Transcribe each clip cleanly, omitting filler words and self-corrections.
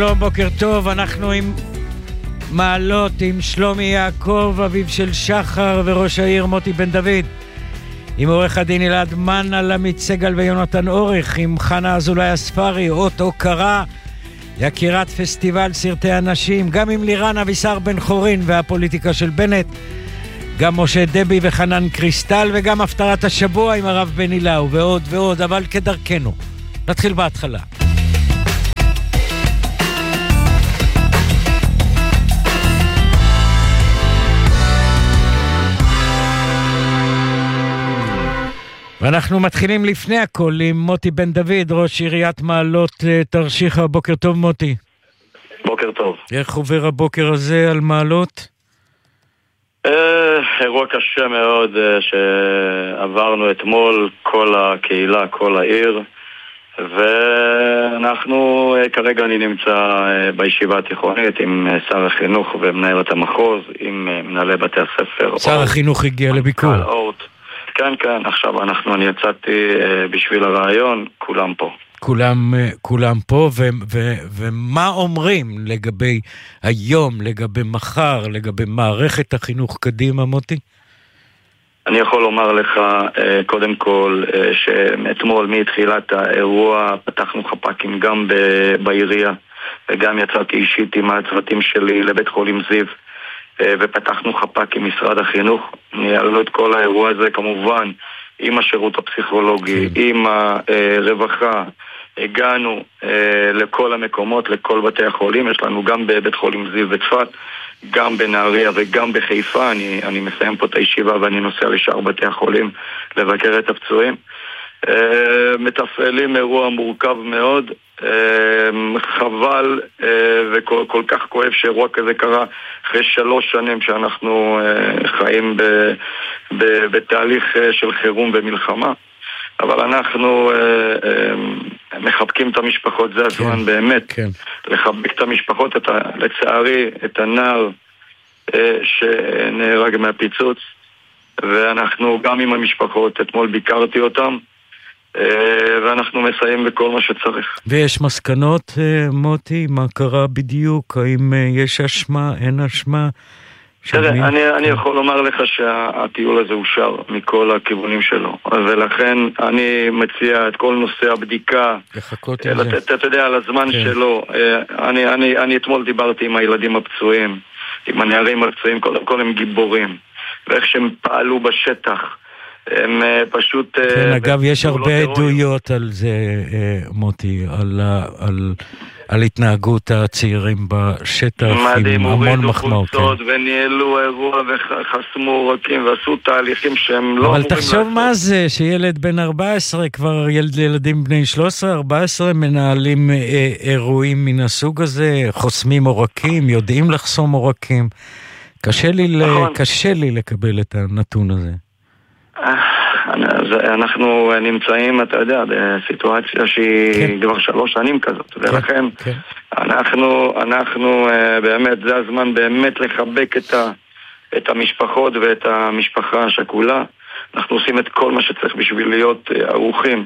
שלום, בוקר טוב, אנחנו עם מעלות, עם שלומי יעקב, אביו של שחר, וראש העיר מוטי בן דוד, עם עורך הדין אלעד מנהל, עמית סגל ויונתן אורך, עם חנה אזולאי אספרי, אות הוקרה, יקירת פסטיבל סרטי הנשים, גם עם לירן אבישר בן חורין והפוליטיקה של בנט, גם משה דבי וחנן קריסטל, וגם הפטרת השבוע עם הרב בן אילאו, ועוד ועוד, אבל כדרכנו. נתחיל בהתחלה. ואנחנו מתחילים לפני הכל עם מוטי בן דוד, ראש עיריית מעלות תרשיחא. בוקר טוב מוטי. בוקר טוב. איך עובר הבוקר הזה על מעלות? אירוע קשה מאוד שעברנו אתמול, כל הקהילה, כל העיר, ואנחנו כרגע אני נמצא בישיבה התיכונית עם שר החינוך ומנהלת המחוז, עם מנהלי בתי הספר. שר החינוך הגיע לביקור. כן, כן, עכשיו אני יצאתי בשביל הרעיון, כולם פה. כולם פה, ומה אומרים לגבי היום, לגבי מחר, לגבי מערכת החינוך קדימה, מוטי? אני יכול לומר לך, קודם כל, שאתמול מתחילת האירוע פתחנו חפ"קים גם בעירייה, וגם יצאתי אישית עם הצוותים שלי לבית חולים זיו, ופתחנו חפ"ק עם משרד החינוך. ניהלנו את כל האירוע הזה כמובן עם השירות הפסיכולוגי, עם הרווחה, הגענו לכל המקומות, לכל בתי החולים. יש לנו גם בבית חולים זיו בצפת, גם בנהריה וגם בחיפה. אני מסיים פה את הישיבה ואני נוסע לשאר בתי החולים לבקר את הפצועים. מתפעלים אירוע מורכב מאוד, חבל וכל כך כואב שאירוע כזה קרה אחרי 3 שנים שאנחנו חיים בתהליך של חירום ומלחמה, אבל אנחנו מחבקים את המשפחות. זה הזמן באמת לחבק את המשפחות. לצערי את הנער שנהרג מהפיצוץ, ואנחנו גם עם המשפחות, אתמול ביקרתי אותם, ואנחנו מסיים בכל מה שצריך. ויש מסקנות, מוטי? מה קרה בדיוק? האם יש אשמה, אין אשמה? תראה, אני יכול לומר לך שהטיול הזה אושר מכל הכיוונים שלו, ולכן אני מציע את כל נושא הבדיקה, לחכות עם זה. אתה יודע, על הזמן שלו. אני אתמול דיברתי עם הילדים הפצועים, עם הנערים הפצועים, קודם כל הם גיבורים, ואיך שהם פעלו בשטח, הם פשוט... כן, אגב, יש הרבה עדויות על זה, מוטי, על התנהגות הצעירים בשטח, עם המון מחמאות. וניהלו אירוע וחסמו עורקים ועשו תהליכים שהם לא... אבל תחשוב מה זה, שילד בן 14, כבר ילדים בני 13-14, מנהלים אירועים מן הסוג הזה, חוסמים עורקים, יודעים לחסום עורקים. קשה לי לקבל את הנתון הזה. אנחנו נמצאים, אתה יודע, בסיטואציה שהיא כבר 3 שנים כזאת, ולכן אנחנו באמת, זה הזמן באמת לחבק את המשפחות ואת המשפחה השכולה. אנחנו עושים את כל מה שצריך בשביל להיות ערוכים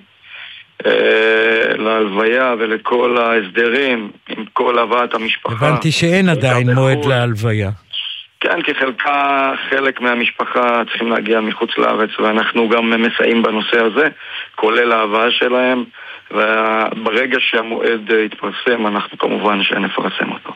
להלוויה ולכל ההסדרים עם כל הבאת המשפחה. הבנתי שאין עדיין מועד להלוויה. כן, כי חלק מהמשפחה צריכים להגיע מחוץ לארץ, ואנחנו גם מסייעים בנושא הזה, כולל ההבאה שלהם, וברגע שהמועד יתפרסם, אנחנו כמובן שנפרסם אותו.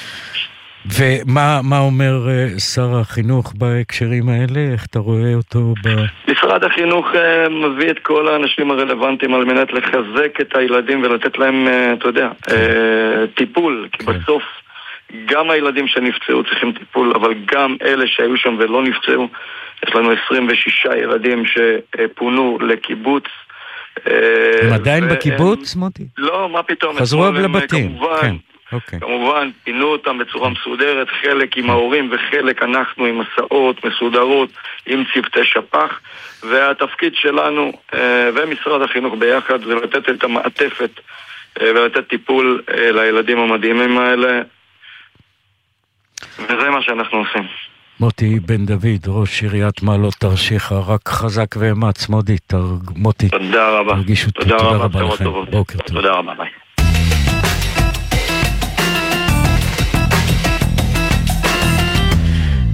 ומה אומר שר החינוך בהקשרים האלה? איך אתה רואה אותו? משרד החינוך מביא את כל האנשים הרלוונטיים על מנת לחזק את הילדים ולתת להם, אתה יודע, טיפול, כי בסוף גם הילדים שנפצעו צריכים טיפול, אבל גם אלה שהיו שם ולא נפצעו. יש לנו 26 ילדים שפונו לקיבוץ. הם עדיין בקיבוץ, מוטי? לא, מה פתאום? חזרו לבתים. כמובן, פינו אותם בצורה מסודרת, חלק עם ההורים וחלק אנחנו עם מסעות מסודרות, עם צוותי שפ"ח, והתפקיד שלנו ומשרד החינוך ביחד זה לתת את המעטפת ולתת טיפול לילדים המדהימים האלה, וזה מה שאנחנו עושים. מוטי בן דוד, ראש עיריית מעלות תרשיחא, רק חזק ואמץ, מוטי. תודה רבה. תרגישו, תודה רבה לכם. בוקר טוב. תודה רבה, ביי.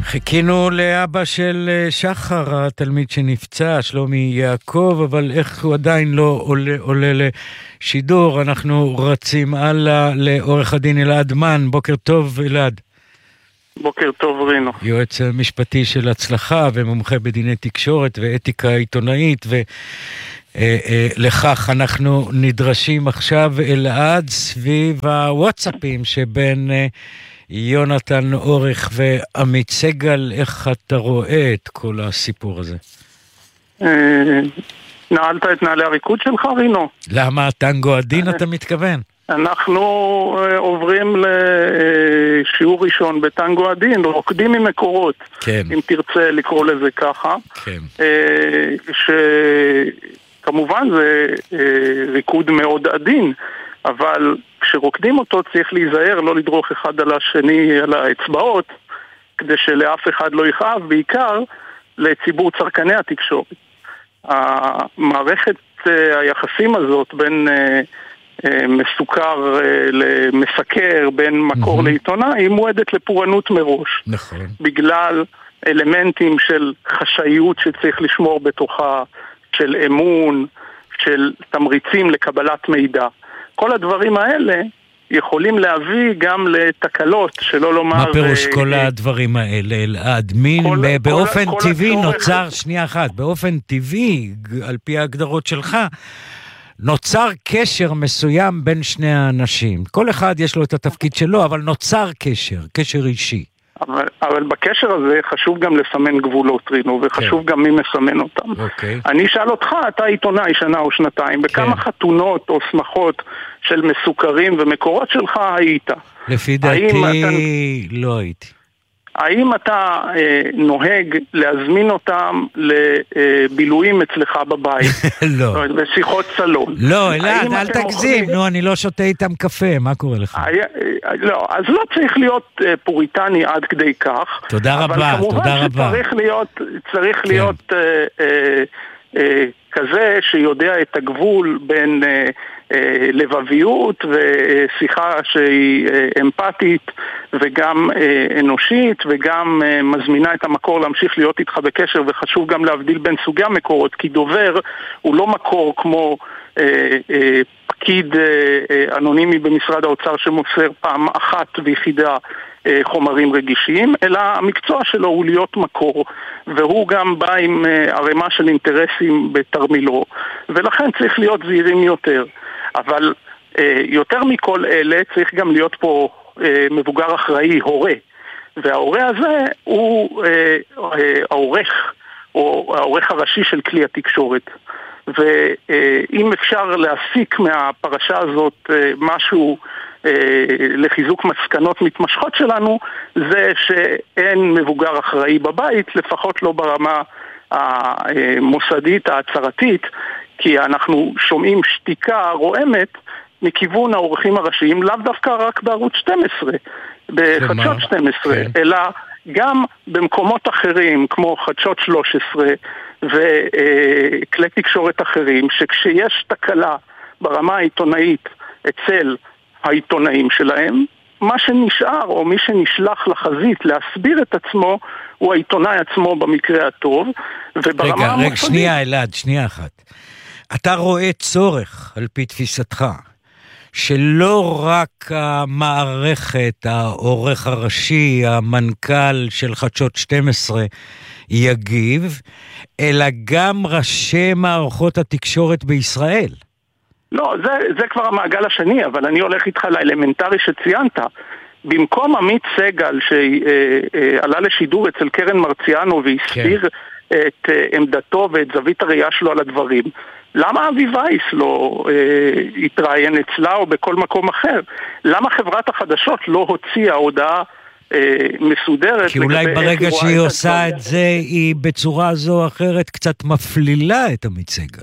חיכינו לאבא של שחר, התלמיד שנפצע, שלומי יעקב, אבל איך הוא עדיין לא עולה לשידור. אנחנו רצים הלאה לעורך הדין אלעד מן. בוקר טוב אלעד. בוקר טוב רינו. יועץ משפטי של הצלחה ומומחה בדיני תקשורת ואתיקה עיתונאית, ולכך אנחנו נדרשים עכשיו אלעד סביב הוואטסאפים שבין יונתן אורך ועמית סגל. איך אתה רואה את כל הסיפור הזה? נעלת את נעלי הריקוד שלך רינו? למה? טנגו עדין אתה מתכוון? אנחנו עוברים לשיעור ראשון בטנגו עדין, רוקדים ממקורות, כן. אם תרצה לקרוא לזה ככה. כן. שכמובן זה ריקוד מאוד עדין, אבל כשרוקדים אותו צריך להיזהר, לא לדרוך אחד על השני על האצבעות, כדי שלאף אחד לא יכאב, בעיקר לציבור צרכני התקשורת. המערכת היחסים הזאת בין מסוכר למסקר, בין מקור לעיתונאי, היא מועדת לפורענות מראש. נכון. בגלל אלמנטים של חשאיות שצריך לשמור בתוכה, של אמון, של תמריצים לקבלת מידע. כל הדברים האלה יכולים להביא גם לתקלות, שלא לומר... מה פירוש כל הדברים האלה, אלעד? באופן טבעי נוצר, שנייה אחת, באופן טבעי, על פי ההגדרות שלך, נוצר קשר מסוים בין שני האנשים. כל אחד יש לו את התפקיד שלו, אבל נוצר קשר אישי. אבל בקשר הזה חשוב גם לסמן גבולות, רינו, וחשוב גם מי מסמן אותם. אני אשאל אותך, אתה עיתונאי שנה או שנתיים, בכמה חתונות או שמחות של מסוכרים ומקורות שלך היית? לפי דעתי לא הייתי. האם אתה נוהג להזמין אותם לבילויים אצלך בבית? לא. בשיחות סלון. לא, אלעד, אל תגזים. נו, אני לא שותה איתם קפה, מה קורה לך? לא, אז לא צריך להיות פוריטני עד כדי כך. תודה רבה, תודה רבה. אבל כמובן שצריך להיות כזה שיודע את הגבול בין לבביות ושיחה שהיא אמפתית וגם אנושית וגם מזמינה את המקור להמשיך להיות איתך בקשר. וחשוב גם להבדיל בין סוגי המקורות, כי דובר הוא לא מקור כמו פקיד אנונימי במשרד האוצר שמוסר פעם אחת ויחידה חומרים רגישים, אלא המקצוע שלו הוא להיות מקור, והוא גם בא עם ערימה של אינטרסים בתרמילו, ולכן צריך להיות זהירים יותר. אבל יותר מכל אלה צריך גם להיות פה מבוגר אחראי, הורה, וההורה הזה הוא העורך, או העורך הראשי של כלי התקשורת. ואם אפשר להסיק מהפרשה הזאת משהו לחיזוק מסקנות מתמשכות שלנו, זה שאין מבוגר אחראי בבית, לפחות לא ברמה המוסדית, ההצהרתית, כי אנחנו שומעים שתיקה רועמת מכיוון האורחים הראשיים, לאו דווקא רק בערוץ 12, בחדשות 12, אלא גם במקומות אחרים, כמו חדשות 13 וכלי תקשורת אחרים, שכשיש תקלה ברמה העיתונאית אצל העיתונאים שלהם, מה שנשאר או מי שנשלח לחזית להסביר את עצמו הוא העיתונאי עצמו במקרה הטוב. רגע, שנייה אלעד, שנייה אחת. אתה רואה צורך על פי תפיסתך שלא רק המערכת, העורך הראשי, המנכ"ל של חדשות 12 יגיב, אלא גם ראשי מערכות התקשורת בישראל. לא, זה כבר המעגל השני, אבל אני הולך איתך לאלמנטרי שציינת. במקום עמית סגל שעלה לשידור אצל קרן מרציאנו והסביר את עמדתו ואת זווית הראייה שלו על הדברים, למה אבי וייס לא התראיין אצלה או בכל מקום אחר? למה חברת החדשות לא הוציאה הודעה מסודרת? כי אולי ברגע שהיא עושה את זה, היא בצורה זו או אחרת קצת מפלילה את עמית סגל.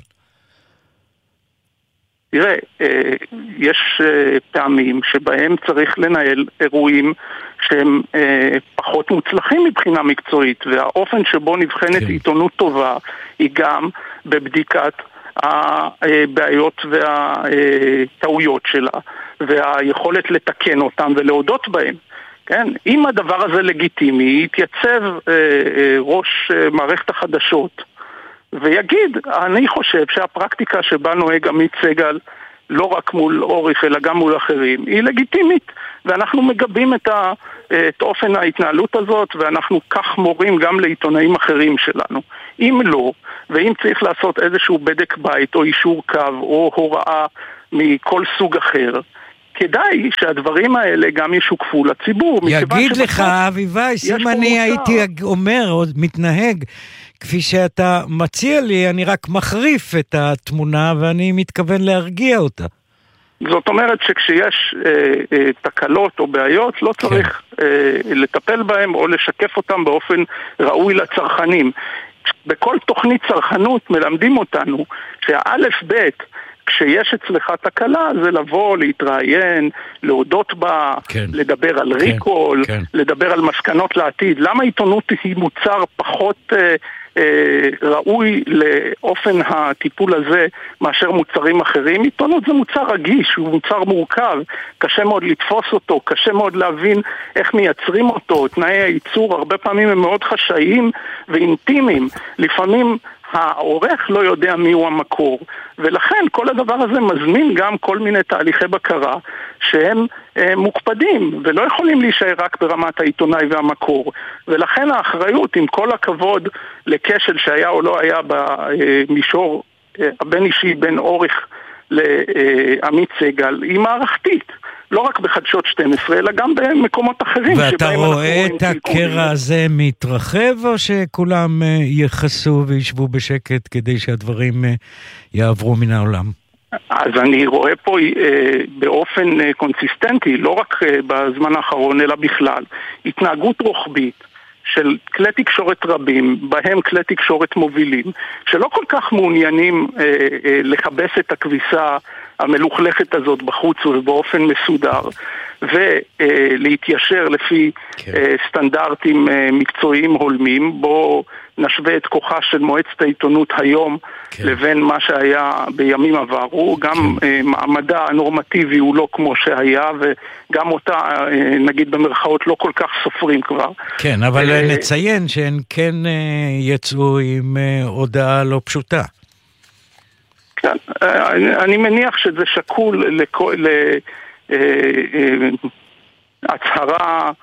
תראה, יש פעמים שבהם צריך לנהל אירועים שהם פחות מוצלחים מבחינה מקצועית, והאופן שבו נבחנת עיתונות טובה היא גם בבדיקת הבעיות והטעויות שלה, והיכולת לתקן אותם ולהודות בהם. כן? אם הדבר הזה לגיטימי, יתייצב ראש מערכת החדשות ויגיד, אני חושב שהפרקטיקה שבה נוהג עמית סגל לא רק מול אוריך אלא גם מול אחרים היא לגיטימית, ואנחנו מגבים את אופן ההתנהלות הזאת, ואנחנו כך מורים גם לעיתונאים אחרים שלנו. אם לא, ואם צריך לעשות איזשהו בדק בית או אישור קו או הוראה מכל סוג אחר, כדאי שהדברים האלה גם ישוקפו לציבור. יגיד לך אביבייס, אם אני הייתי אומר או מתנהג כפי שאתה מציע לי, אני רק מחריף את התמונה ואני מתכוון להרגיע אותה. זאת אומרת שכשיש תקלות או בעיות לא צריך לטפל בהם או לשקף אותם באופן ראוי לצרכנים. בכל תוכנית צרכנות מלמדים אותנו שהאלף בית כשיש אצלך תקלה זה לבוא, להתראיין, להודות בה, לדבר על ריקול, לדבר על מסקנות לעתיד. למה עיתונות היא מוצר פחות ראוי לאופן הטיפול הזה מאשר מוצרים אחרים? עיתונות זה מוצר רגיש, הוא מוצר מורכב, קשה מאוד לתפוס אותו, קשה מאוד להבין איך מייצרים אותו. תנאי הייצור הרבה פעמים הם מאוד חשאיים ואינטימיים, לפעמים העורך לא יודע מיהו המקור, ולכן כל הדבר הזה מזמין גם כל מיני תהליכי בקרה שהם מוקפדים ולא יכולים להישאר רק ברמת העיתונאי והמקור, ולכן האחריות, עם כל הכבוד לכשל שהיה או לא היה במישור הבין אישי בין אוריך לעמית סגל, היא מערכתית, לא רק בחדשות 12 אלא גם במקומות אחרים. ואתה רואה את הקרע הזה מתרחב, או שכולם יחסו וישבו בשקט כדי שהדברים יעברו מן העולם? אז אני רואה פה באופן קונסיסטנטי, לא רק בזמן האחרון אלא בכלל, התנהגות רוחבית של כלי תקשורת רבים, בהם כלי תקשורת מובילים, שלא כל כך מעוניינים לחבש את הכביסה המלוכלכת הזאת בחוץ ובאופן מסודר, ולהתיישר לפי סטנדרטים מקצועיים הולמים. בו נשווה את כוחה של מועצת העיתונות היום לבין מה שהיה בימים עברו. גם מעמדה הנורמטיבי הוא לא כמו שהיה, וגם אותה, נגיד במרכאות, לא כל כך סופרים כבר. כן, אבל נציין שהן כן יצאו עם הודעה לא פשוטה. כן, אני מניח שזה שקול להצהרה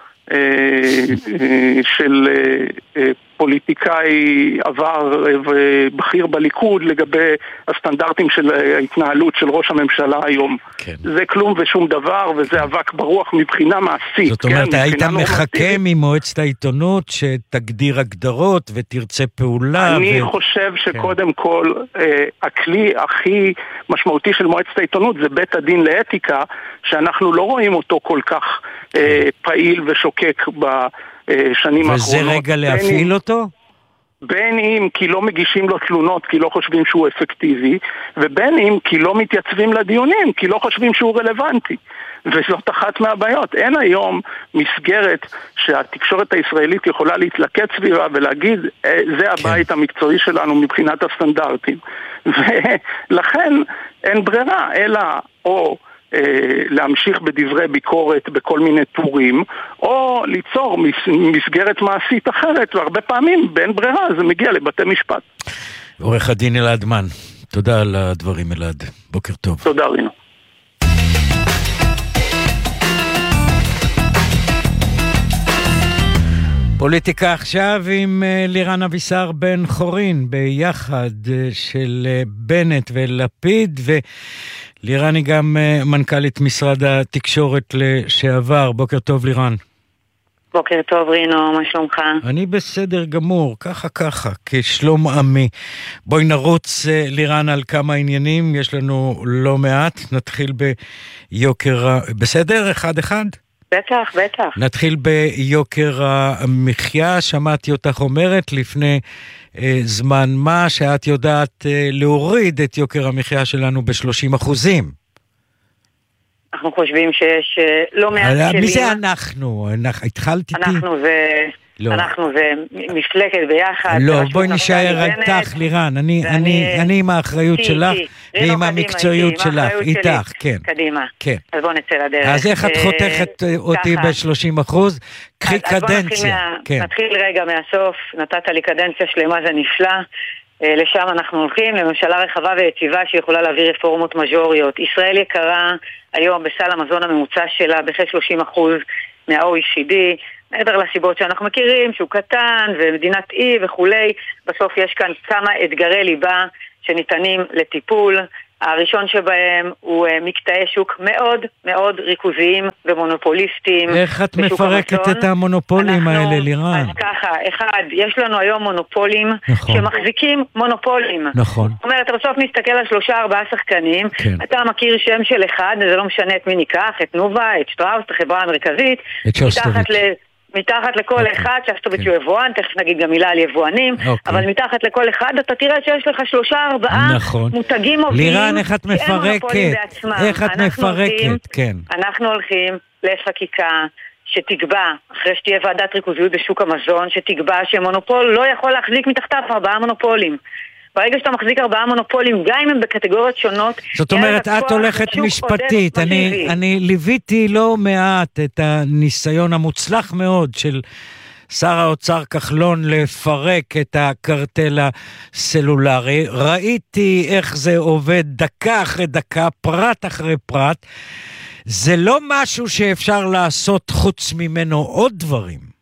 של פוליטיקאי עבר ובכיר בליכוד לגבי הסטנדרטים של ההתנהלות של ראש הממשלה היום. כן. זה כלום ושום דבר, וזה אבק ברוח מבחינה מעשית. זאת אומרת, כן, היית מחכה ממועצת העיתונות שתגדיר הגדרות ותרצה פעולה. אני חושב שקודם כל, הכלי הכי משמעותי של מועצת העיתונות זה בית הדין לאתיקה, שאנחנו לא רואים אותו כל כך פעיל ושוקק בשנים האחרונות. וזה רגע להפעיל אותו? בין אם כי לא מגישים לו תלונות כי לא חושבים שהוא אפקטיבי, ובין אם כי לא מתייצבים לדיונים כי לא חושבים שהוא רלוונטי. וזאת אחת מהבעיות. אין היום מסגרת שהתקשורת הישראלית יכולה להתלקט סביבה ולהגיד זה הבית המקצועי שלנו מבחינת הסטנדרטים. ולכן אין ברירה אלא או להמשיך בדברי ביקורת בכל מיני טורים, או ליצור מסגרת מעשית אחרת, והרבה פעמים בין ברירה זה מגיע לבתי משפט. עורך הדין אלעד מן, תודה על הדברים אלעד, בוקר טוב. תודה רינו. פוליטיקה עכשיו עם לירן אבישר בן חורין, ביחד של בנט ולפיד, לירן היא גם מנכ"לית משרד התקשורת לשעבר. בוקר טוב לירן. בוקר טוב רינו, מה שלומך? אני בסדר גמור, ככה, כשלום עמי. בואי נרוץ לירן על כמה עניינים, יש לנו לא מעט. נתחיל ביוקר, בסדר? אחד? בטח. נתחיל ביוקר המחיה. שמעתי אותך אומרת לפני זמן מה שאת יודעת להוריד את יוקר המחיה שלנו ב-30%. אנחנו חושבים שיש לא מעט כלים. מי זה אנחנו? התחלת איתי? אנחנו זה לא. אנחנו זה מפלגת ביחד. לא, בואי נשאר איתך, לירן. אני עם האחריות שלך ועם המקצועיות שלך. איתך, כן. קדימה. כן. אז בואו נצא לדרך. אז איך את חותכת אותי ב-30%? קחי קדנציה. נתחיל רגע מהסוף. נתת לי קדנציה שלמה, זה נפלא. לשם אנחנו הולכים, לממשלה רחבה ויציבה שיכולה להביא רפורמות מז'וריות. ישראל יקרה היום בסל המזון הממוצע שלה בכ-30% מה-OECD, מעבר לסיבות שאנחנו מכירים, שהוא קטן ומדינת אי וכולי. בסוף יש כאן כמה אתגרי ליבה שניתנים לטיפול. הראשון שבהם הוא מקטעי שוק מאוד מאוד ריכוזיים ומונופוליסטיים. איך את מפרקת את המונופולים האלה, לירן? אז ככה, אחד, יש לנו היום מונופולים שמחזיקים מונופולים. נכון. זאת אומרת, בסוף נסתכל על 3-4 שחקנים, אתה מכיר שם של אחד, זה לא משנה את מי ניקח, את נובה, את שטראוס, את החברה המרכזית, את שוסטוביץ'. מתחת לכל אחד, שסטוביץ' הוא יבואן, תכף נגיד גם מילה על יבואנים, אבל מתחת לכל אחד אתה תראה שיש לך 3-4 מותגים מובילים. לירן, איך את מפרקת? איך את מפרקת? כן. אנחנו הולכים לחקיקה שתקבע, אחרי שתהיה ועדת ריכוזיות בשוק המזון, שתקבע שמונופול לא יכול להחזיק מתחתיו 4 מונופולים. ברגע שאתה מחזיק 4 מונופולים, גם אם הם בקטגוריות שונות, זאת אומרת, את הולכת משפטית. אני ליוויתי לא מעט את הניסיון המוצלח מאוד של שר האוצר כחלון לפרק את הקרטל הסלולרי. ראיתי איך זה עובד דקה אחרי דקה, פרט אחרי פרט. זה לא משהו שאפשר לעשות חוץ ממנו עוד דברים.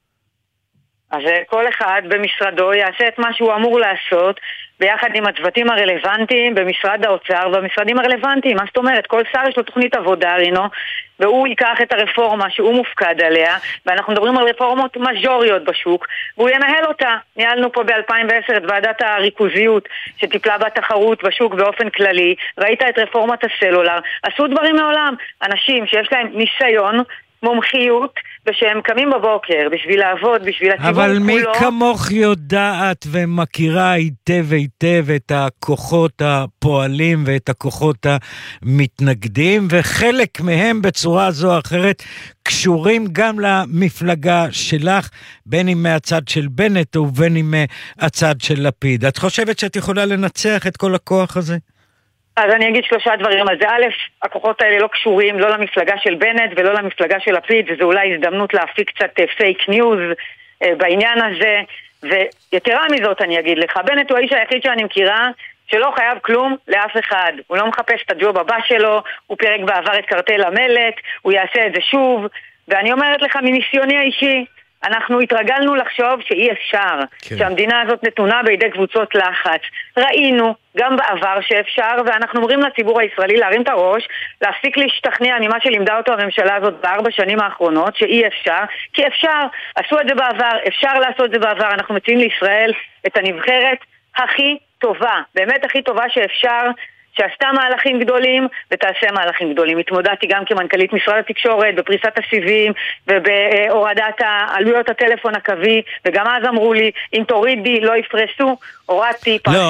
אז כל אחד במשרדו יעשה את מה שהוא אמור לעשות ביחד עם הצוותים הרלוונטיים במשרד האוצר והמשרדים הרלוונטיים. מה זאת אומרת? כל שר יש לו תוכנית עבודה, רינו, והוא ייקח את הרפורמה שהוא מופקד עליה, ואנחנו מדברים על רפורמות מז'וריות בשוק, והוא ינהל אותה. ניהלנו פה ב-2010 את ועדת הריכוזיות שטיפלה בתחרות בשוק באופן כללי, ראית את רפורמת הסלולר, עשו דברים מעולם, אנשים שיש להם ניסיון, מומחיות, ושהם קמים בבוקר בשביל לעבוד, בשביל הציבור כולו. אבל מי כמוך יודעת ומכירה היטב היטב את הכוחות הפועלים ואת הכוחות המתנגדים, וחלק מהם בצורה זו או אחרת קשורים גם למפלגה שלך, בין אם מהצד של בנט ובין אם מהצד של לפיד. את חושבת שאת יכולה לנצח את כל הכוח הזה? אז אני אגיד 3 דברים. אז א', הכוחות האלה לא קשורים לא למפלגה של בנט ולא למפלגה של לפיד, וזו אולי הזדמנות להפיק קצת פייק ניוז בעניין הזה. ויתרה מזאת אני אגיד לך, בנט הוא האיש היחיד שאני מכירה שלא חייב כלום לאף אחד. הוא לא מחפש את הג'וב הבא שלו, הוא פירק בעבר את קרטל המלט, הוא יעשה את זה שוב. ואני אומרת לך מניסיוני האישי, אנחנו התרגלנו לחשוב שאי אפשר, שהמדינה הזאת נתונה בידי קבוצות לחץ. ראינו גם בעבר שאפשר, ואנחנו אומרים לציבור הישראלי להרים את הראש, להפסיק להשתכנע ממה שלימדה אותו הממשלה הזאת ב4 שנים האחרונות, שאי אפשר, כי אפשר, עשו את זה בעבר, אפשר לעשות את זה בעבר. אנחנו מציעים לישראל את הנבחרת הכי טובה, באמת הכי טובה שאפשר, שעשתה מהלכים גדולים ותעשה מהלכים גדולים. התמודדתי גם כמנכ"לית משרד התקשורת בפריסת הסיבים ובהורדת עלויות הטלפון הקווי, וגם אז אמרו לי, אם תורידי לא יפרסו. הורדתי, פרסו.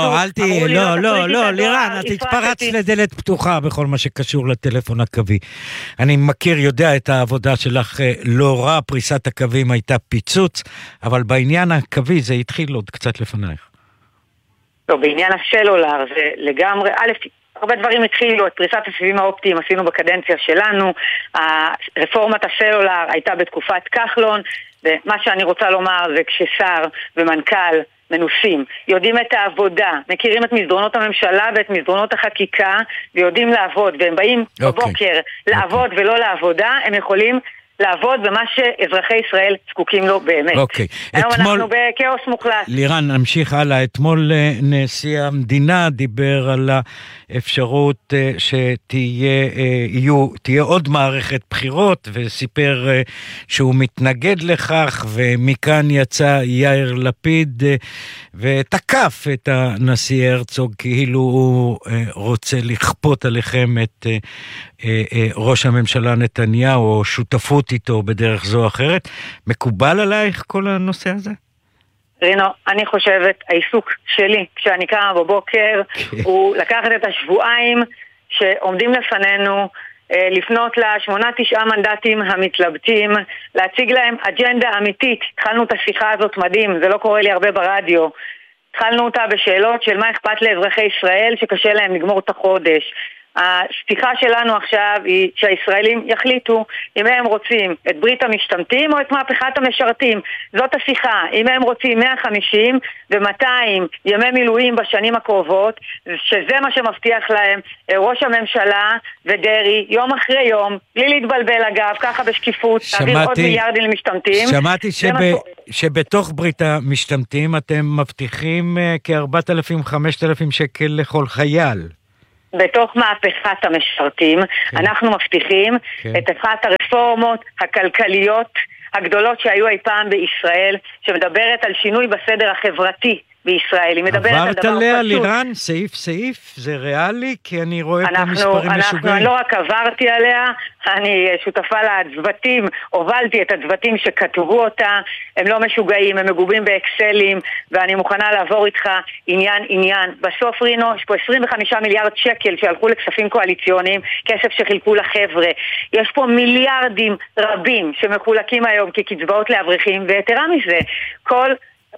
לא, לירן, את התפרצת לדלת פתוחה בכל מה שקשור לטלפון הקווי. אני מכיר, יודע את העבודה שלך לא רע, פריסת הקווים הייתה פיצוץ, אבל בעניין הקווי זה התחיל עוד קצת לפנייך. לא, בעניין הסלולר זה לגמרי, הרבה דברים התחילו, את פריסת הסיבים האופטיים עשינו בקדנציה שלנו, רפורמת הסלולר הייתה בתקופת כחלון, ומה שאני רוצה לומר זה כששר ומנכ"ל מנוסים, יודעים את העבודה, מכירים את מסדרונות הממשלה ואת מסדרונות החקיקה, ויודעים לעבוד, והם באים בבוקר לעבוד ולא לעבודה, הם יכולים לעבוד במה שאזרחי ישראל זקוקים לו באמת. היום אנחנו בכאוס מוחלט. לירן, נמשיך הלאה. אתמול נשיא המדינה דיבר על האפשרות שתהיה עוד מערכת בחירות, וסיפר שהוא מתנגד לכך, ומכאן יצא יאיר לפיד ותקף את הנשיא הרצוג, כאילו הוא רוצה לכפות עליכם את ראש הממשלה נתניהו, או שותפות איתו בדרך זו או אחרת. מקובל עלייך כל הנושא הזה? רינו, אני חושבת, העיסוק שלי כשאני קמה בבוקר הוא לקחת את השבועיים שעומדים לפנינו, לפנות ל8-9 מנדטים המתלבטים, להציג להם אג'נדה אמיתית. התחלנו את השיחה הזאת מדהים, זה לא קורה לי הרבה ברדיו. התחלנו אותה בשאלות של מה אכפת לאזרחי ישראל שקשה להם לגמור את החודש. השיחה שלנו עכשיו היא שהישראלים יחליטו אם הם רוצים את ברית המשתמטים או את מהפכת המשרתים. זאת השיחה. אם הם רוצים 150 ו200 ימי מילואים בשנים הקרובות, שזה מה שמבטיח להם ראש הממשלה ודרי יום אחרי יום, בלי להתבלבל אגב, ככה בשקיפות, להעביר עוד מיליארדים למשתמטים. שמעתי שבתוך ברית המשתמטים אתם מבטיחים כ4,000-5,000 שקל לכל חייל. בתוך מהפכת המשרתים, אנחנו מבטיחים את אחת הרפורמות הכלכליות הגדולות שהיו אי פעם בישראל, שמדברת על שינוי בסדר החברתי בישראל. היא מדברת על דבר פשוט. עברת עליה לירן, סעיף, זה ריאלי? כי אני רואה פה מספרים משוגעים. אני לא רק עברתי עליה, אני שותפה לצוותים, הובלתי את הצוותים שכתבו אותה, הם לא משוגעים, הם מגובים באקסלים, ואני מוכנה לעבור איתך עניין. בסוף רינו, יש פה 25 מיליארד שקל שהלכו לכספים קואליציוניים, כסף שחילקו לחבר'ה. יש פה מיליארדים רבים שמחולקים היום כקצבאות לאברכים, ויתרה מזה, כל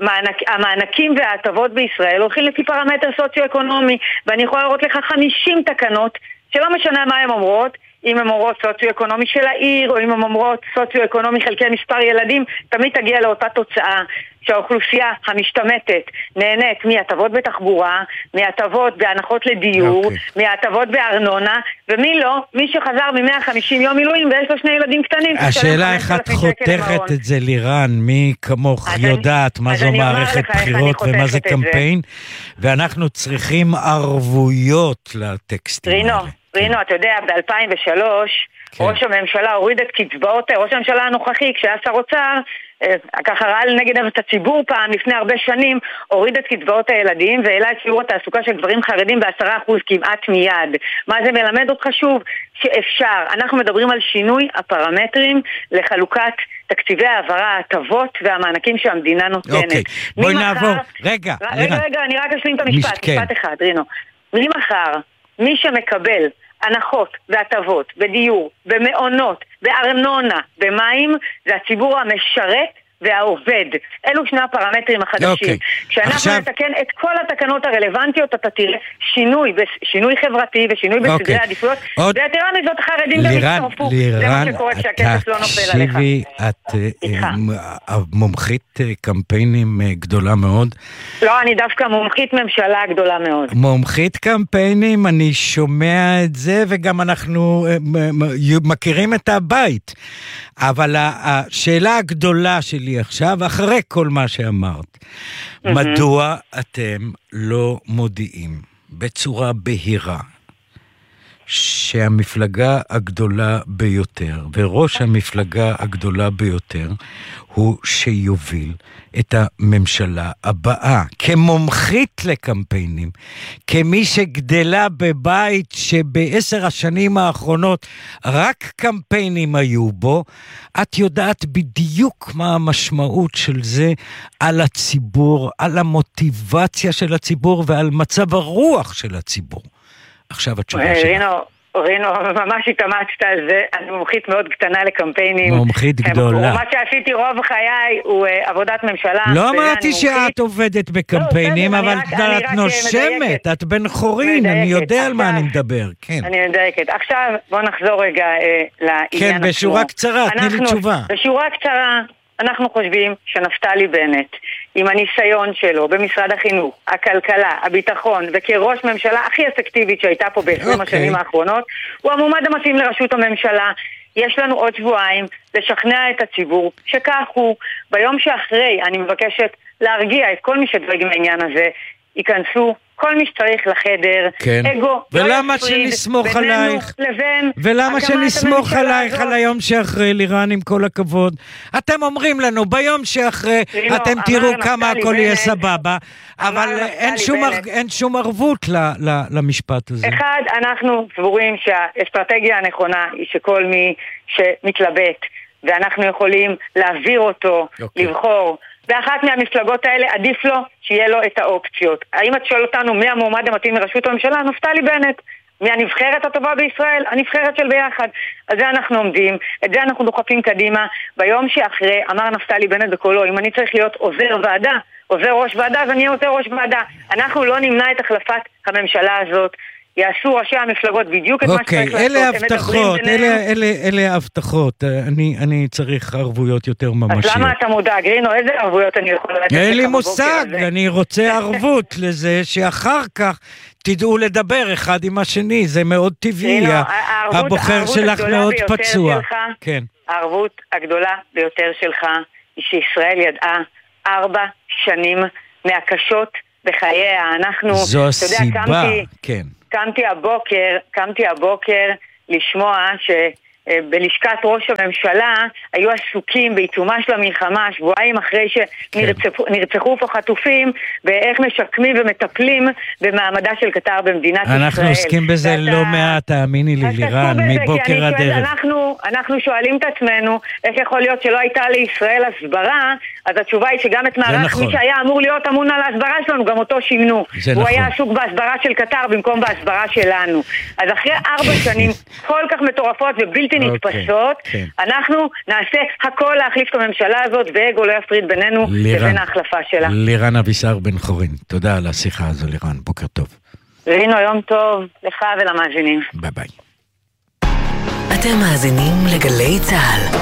המענקים וההטבות בישראל הולכים לפי פרמטר סוציו-אקונומי, ואני יכולה לראות לך 50 תקנות שלא משנה מה הן אומרות, אם הן אומרות סוציו-אקונומי של העיר, או אם הן אומרות סוציו-אקונומי חלקי מספר ילדים, תמיד תגיע לאותה תוצאה, שהאוכלוסייה המשתמטת נהנית מהטבות בתחבורה, מהטבות בהנחות לדיור, מהטבות בארנונה, ומי לא? מי שחזר מ150 יום מילואים ויש לו 2 ילדים קטנים. השאלה איך את חותכת את זה לירן, מי כמוך יודעת מה זו מערכת בחירות ומה זה קמפיין, ואנחנו צריכים ערבויות לטקסטים האלה. רינו, אתה יודע, ב-2003 ראש הממשלה הוריד את קצבאות, ראש הממשלה הנוכחי, כשהיה שר אוצר, ככה ראה לנגד את הציבור פעם לפני הרבה שנים, הוריד את קצבאות הילדים והעלה את שיעור התעסוקה של גברים חרדים ב10% כמעט מיד. מה זה מלמד אותך שוב? שאפשר. אנחנו מדברים על שינוי הפרמטרים לחלוקת תקציבי העברה, הטבות והמענקים שהמדינה נותנת. אוקיי, בואי נעבור. רגע, אני רק אשלים את המשפט, משפט אחד, רינו. ממחר, מי שמקבל הנחות והטבות, בדיור, במעונות, בארנונה, במים, זה הציבור המשרת והעובד. אלו שני הפרמטרים החדשים. כשאנחנו נתקן את כל התקנות הרלוונטיות, אתה תראה שינוי חברתי ושינוי בסדרי העדיפויות. ויתרה מזאת החרדים גם יצטרפו. זה מה שקורה כשהכסף לא נופל עליך. תקשיבי, את מומחית קמפיינים גדולה מאוד. לא, אני דווקא מומחית ממשלה גדולה מאוד. מומחית קמפיינים, אני שומע את זה, וגם אנחנו מכירים את הבית. אבל השאלה הגדולה שלי עכשיו, אחרי כל מה שאמרת, מדוע אתם לא מודיעים בצורה בהירה שהמפלגה הגדולה ביותר, וראש המפלגה הגדולה ביותר, הוא שיוביל את הממשלה הבאה, כמומחית לקמפיינים, כמי שגדלה בבית שב10 השנים האחרונות רק קמפיינים היו בו, את יודעת בדיוק מה המשמעות של זה על הציבור, על המוטיבציה של הציבור ועל מצב הרוח של הציבור. עכשיו התשובה שלך. רינו, ממש התאמצת על זה, אני מומחית מאוד קטנה לקמפיינים. מומחית גדולה. מה שעשיתי רוב חיי הוא עבודת ממשלה. לא אמרתי שאת עובדת בקמפיינים, אבל את נושמת, את בן חורין, אני יודע על מה אני מדבר, כן. אני מדייקת. עכשיו בוא נחזור רגע לעניין עצמו. כן, בשורה קצרה, תני לי תשובה. בשורה קצרה, אנחנו חושבים שנפתלי בנט, עם הניסיון שלו במשרד החינוך, הכלכלה, הביטחון, וכראש ממשלה הכי אפקטיבית שהייתה פה ב20 השנים האחרונות, הוא המועמד המתאים לראשות הממשלה. יש לנו עוד שבועיים לשכנע את הציבור שכך הוא. ביום שאחרי אני מבקשת להרגיע את כל מי שדואג מהעניין הזה, ייכנסו כל מי שצריך לחדר, כן. אגו, ולמה שנסמוך עלייך? ולמה שנסמוך עלייך על היום שאחרי, לירן, עם כל הכבוד? אתם אומרים לנו, ביום שאחרי, אתם תראו כמה הכל יהיה סבבה, אבל אין שום ערבות למשפט הזה. אחד, אנחנו סבורים שהאסטרטגיה הנכונה היא שכל מי שמתלבט, ואנחנו יכולים להעביר אותו, לבחור, ואחת מהמפלגות האלה עדיף לו שיהיה לו את האופציות. האם את שואל אותנו מי המועמד המתאים לראשות הממשלה? נפתלי בנט. מהנבחרת הטובה בישראל, הנבחרת של ביחד. על זה אנחנו עומדים, את זה אנחנו דוחפים קדימה. ביום שאחרי אמר נפתלי בנט בקולו, אם אני צריך להיות עוזר ועדה, עוזר ראש ועדה, אז אני אהיה עוזר ראש ועדה. אנחנו לא נמנע את החלפת הממשלה הזאת. יעשו ראשי המפלגות בדיוק את מה שצריך לעשות. אלה הבטחות, אלה הבטחות. אני צריך ערבויות יותר ממשיות. אז למה אתה מודאג, רינו? איזה ערבויות אני יכול לתת לך בבוקר הזה? אין לי מושג, אני רוצה ערבות לזה שאחר כך תדעו לדבר אחד עם השני, זה מאוד טבעי. הבוחר שלך מאוד פצוע. הערבות הגדולה ביותר שלך היא שישראל ידעה 4 שנים מהקשות בחייה. זו הסיבה, כן. קמתי הבוקר לשמוע שבלשכת ראש הממשלה היו עסוקים בעיצומה של המלחמה, שבועיים אחרי שנרצחו פה חטופים, באיך משקמים ומטפלים במעמדה של קטר במדינת ישראל. אנחנו עוסקים בזה לא מעט, תאמיני לי, לירן, מבוקר עד ערב. אנחנו שואלים את עצמנו, איך יכול להיות שלא הייתה לישראל הסברה, אז התשובה היא שגם את מערך מי שהיה אמור להיות אמון על ההסברה שלנו, גם אותו שימנו. הוא היה עסוק בהסברה של קטר במקום בהסברה שלנו. אז אחרי 4 שנים כל כך מטורפות ובלתי נתפסות, אנחנו נעשה הכל להחליף את הממשלה הזאת, ואגו לא יפריד בינינו לבין ההחלפה שלה. לירן אבישר בן חורין, תודה על השיחה הזו לירן, בוקר טוב. רינו, יום טוב לך ולמאזינים. ביי ביי. אתם מאזינים לגלי צהל.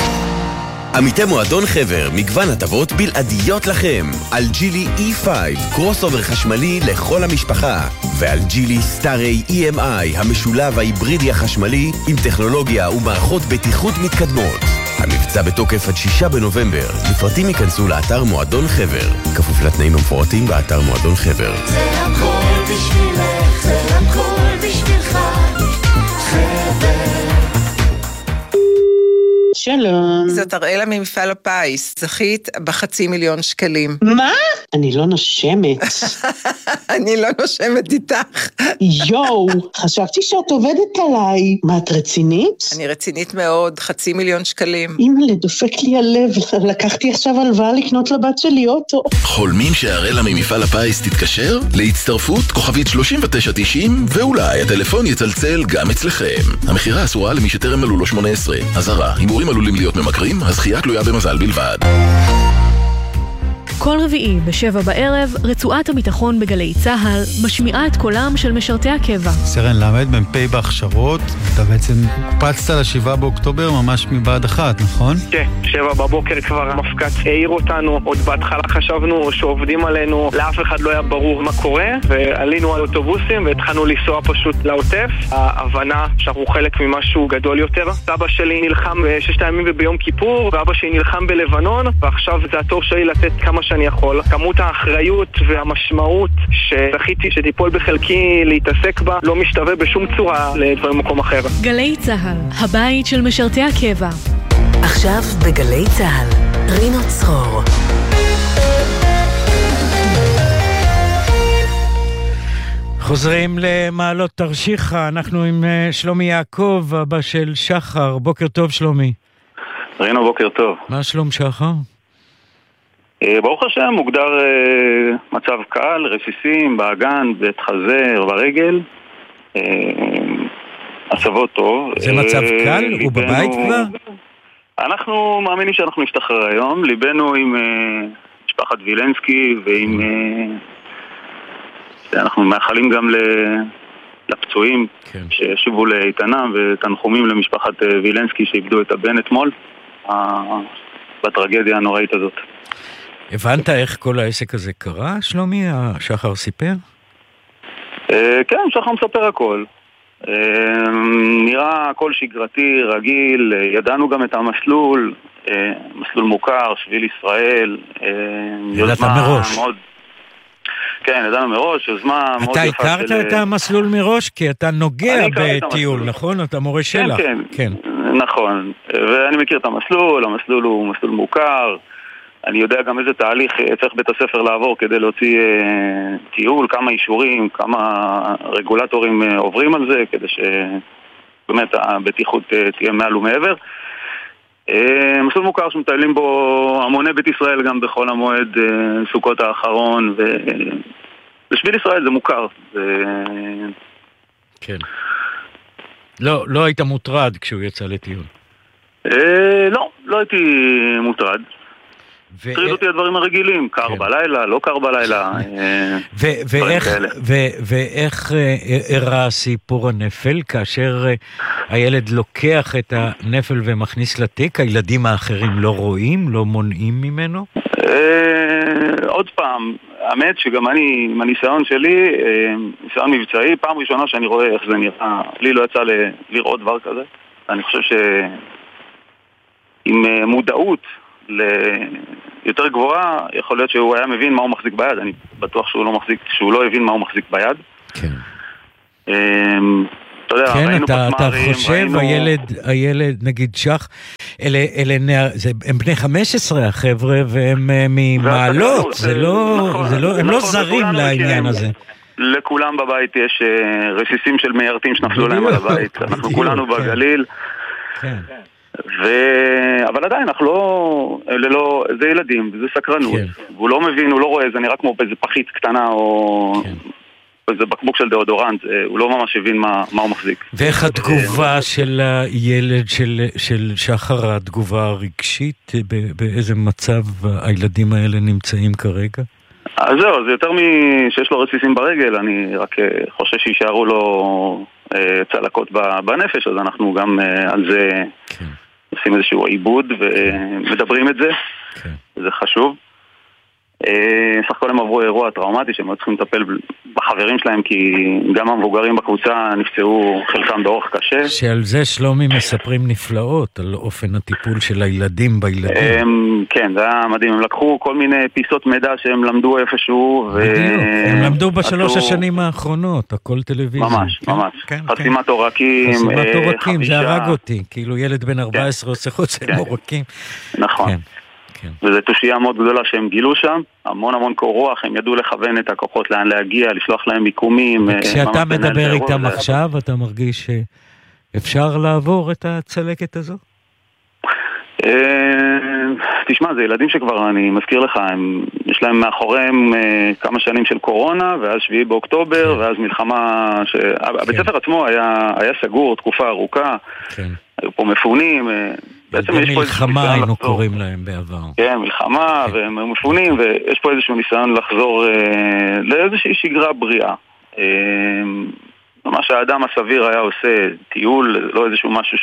עמיתי מועדון חבר, מגוון הטבות בלעדיות לכם. על ג'ילי E5, קרוס אובר חשמלי לכל המשפחה. ועל ג'ילי סטארי EMI, המשולב ההיברידי החשמלי עם טכנולוגיה ומערכות בטיחות מתקדמות. המבצע בתוקף עד 6 בנובמבר. לפרטים ייכנסו לאתר מועדון חבר. כפוף לתנאים המפורטים באתר מועדון חבר. זה הכל בשבילך, זה הכל בשבילך, חבר. שלום. זאת אראלה ממפעל הפיס, זכית ב500,000 שקלים. מה? אני לא נושמת. אני לא נושמת איתך. יואו, חשבתי שאת עובדת עליי. מה, את רצינית? אני רצינית מאוד, 500,000 שקלים. אימא'לה, דופק לי הלב. לקחתי עכשיו הלוואה לקנות לבת שלי אוטו. חולמים שאראלה ממפעל הפיס תתקשר? להצטרפות כוכבית 3990, ואולי הטלפון יצלצל גם אצלכם. המחירה אסורה למי שטרם מלאו לו 18. אזהרה, הימורים עלולים להיות ממכרים, הזכייה תלויה במזל בלבד. כל רביעי ב7 בערב, רצועת הביטחון בגלי צהל משמיעה את קולם של משרתי הקבע. סרן למד מ"פ בהכשרות, אתה בעצם קפצת ל7 באוקטובר ממש מבעד אחת, נכון? כן, 7 בבוקר כבר המפקד העיר אותנו, עוד בהתחלה חשבנו שעובדים עלינו, לאף אחד לא היה ברור מה קורה, ועלינו על אוטובוסים והתחלנו לנסוע פשוט לעוטף. ההבנה שאנחנו חלק ממשהו גדול יותר. סבא שלי נלחם ב6 ימים וביום כיפור, ואבא שלי נלחם בלבנון, ועכשיו זה התור שלי לתת כמה שאני יכול. כמות האחריות והמשמעות שזכיתי שתיפול בחלקי להתעסק בה לא משתווה בשום צורה לדברים במקום אחר. גלי צהל, הבית של משרתי הקבע. עכשיו בגלי צהל, רינו צרור. חוזרים למעלות תרשיחא, אנחנו עם שלומי יעקב, אבא של שחר. בוקר טוב שלומי. רינו, בוקר טוב. מה שלום שחר? ברוך השם, מוגדר מצב קל, רסיסים, באגן, בית חזר, ברגל. הצוות טוב. זה מצב קל? הוא בבית כבר? אנחנו מאמינים שאנחנו נשתחרר היום. ליבנו עם משפחת וילנסקי ועם... אנחנו מאחלים גם לפצועים שישובו לאיתנם, ותנחומים למשפחת וילנסקי שאיבדו את הבן אתמול בטרגדיה הנוראית הזאת. הבנת איך כל העסק הזה קרה, שלומי? שחר סיפר? כן, שחר מספר הכל. נראה הכל שגרתי, רגיל, ידענו גם את המסלול, מסלול מוכר, שביל ישראל. ידעת מראש. כן, ידענו מראש, יוזמה מאוד יפה. אתה הכרת את המסלול מראש? כי אתה נוגע בטיול, נכון? אתה מורה שלך. כן, נכון. ואני מכיר את המסלול, המסלול הוא מסלול מוכר. אני יודע גם איזה תהליך צריך בית הספר לעבור כדי להוציא טיול, כמה אישורים, כמה רגולטורים עוברים על זה, כדי שבאמת הבטיחות תהיה מעל ומעבר. מסלול מוכר שמטיילים בו המוני בית ישראל גם בחול המועד, סוכות האחרון, ובשביל ישראל זה מוכר. כן. לא היית מוטרד כשהוא יצא לטיול. לא הייתי מוטרד. הטריד אותי הדברים הרגילים, קר בלילה, לא קר בלילה, ואיך הראה סיפור הנפל, כאשר הילד לוקח את הנפל ומכניס לתיק, הילדים האחרים לא רואים, לא מונעים ממנו? עוד פעם, האמת שגם אני, עם הניסיון שלי, ניסיון מבצעי, פעם ראשונה שאני רואה איך זה נראה, לי לא יצא לראות דבר כזה. אני חושב שעם מודעות יותר גבוהה, יכול להיות שהוא היה מבין מה הוא מחזיק ביד. אני בטוח שהוא לא הבין מה הוא מחזיק ביד. כן. כן, אתה חושב, הילד, נגיד שח, הם בני 15 החבר'ה, והם ממעלות, הם לא זרים לעניין הזה. לכולם בבית יש רסיסים של מיירטים שנפלו להם על הבית. אנחנו כולנו בגליל. כן. אבל עדיין אנחנו לא, זה ילדים, זה סקרנות, והוא לא מבין, הוא לא רואה, זה נראה כמו באיזה פחית קטנה או איזה בקבוק של דאודורנט, הוא לא ממש הבין מה הוא מחזיק. ואיך התגובה של הילד של שחר, התגובה הרגשית, באיזה מצב הילדים האלה נמצאים כרגע? אז זהו, זה יותר שיש לו רסיסים ברגל, אני רק חושב שישארו לו צלקות בנפש, אז אנחנו גם על זה עושים איזשהו עיבוד ומדברים את זה, זה חשוב. סך הכל הם עברו אירוע טראומטי שהם צריכים לטפל בחברים שלהם, כי גם המבוגרים בקבוצה נפצעו חלקם באורח קשה. שעל זה שלומי מספרים נפלאות, על אופן הטיפול של הילדים בילדים. כן, זה היה מדהים, הם לקחו כל מיני פיסות מידע שהם למדו איפשהו. הם למדו בשלוש השנים האחרונות, הכל טלוויזיה. ממש. חסימת עורקים. חסימת עורקים, זה הרג אותי, כאילו ילד בן 14 עושה חוצה עם עורקים. נכון. וזו תושייה מאוד גדולה שהם גילו שם, המון קור רוח, הם ידעו לכוון את הכוחות לאן להגיע, לשלוח להם מיקומים. כשאתה מדבר איתם עכשיו, אתה מרגיש שאפשר לעבור את הצלקת הזו? תשמע, זה ילדים שכבר, אני מזכיר לך, יש להם מאחוריהם כמה שנים של קורונה, ואז 7 באוקטובר, ואז מלחמה, הבית ספר עצמו היה סגור תקופה ארוכה, היו פה מפונים, בעצם יש פה מלחמה היינו קוראים להם בעבר. כן, מלחמה, והם מפונים, ויש פה איזשהו ניסיון לחזור לאיזושהי שגרה בריאה. ממש האדם הסביר היה עושה טיול, לא איזשהו משהו